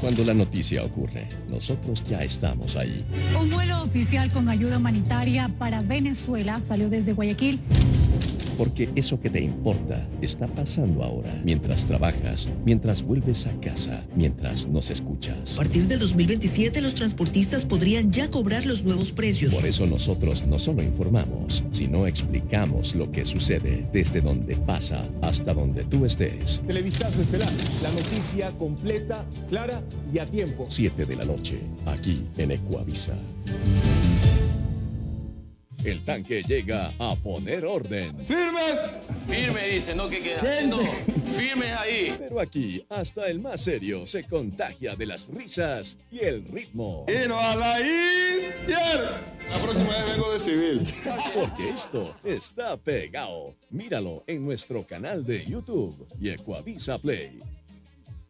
Cuando la noticia ocurre, nosotros ya estamos ahí. Un vuelo oficial con ayuda humanitaria para Venezuela salió desde Guayaquil. Porque eso que te importa está pasando ahora, mientras trabajas, mientras vuelves a casa, mientras nos escuchas. A partir del 2027, los transportistas podrían ya cobrar los nuevos precios. Por eso nosotros no solo informamos, sino explicamos lo que sucede desde donde pasa hasta donde tú estés. Televistazo Estelar, la noticia completa, clara y a tiempo. 7 de la noche, aquí en Ecuavisa. El tanque llega a poner orden. ¡Firmes! Firme, dice, no que queda. No, firme ahí. Pero aquí, hasta el más serio se contagia de las risas y el ritmo. ¡Y no a la izquierda! La próxima vez vengo de civil. Porque esto está pegado. Míralo en nuestro canal de YouTube y Ecuavisa Play.